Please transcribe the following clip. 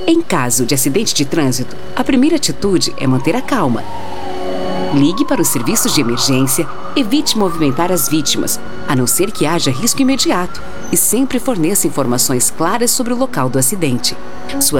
Em caso de acidente de trânsito, a primeira atitude é manter a calma. Ligue para os serviços de emergência, evite movimentar as vítimas, a não ser que haja risco imediato, e sempre forneça informações claras sobre o local do acidente. Sua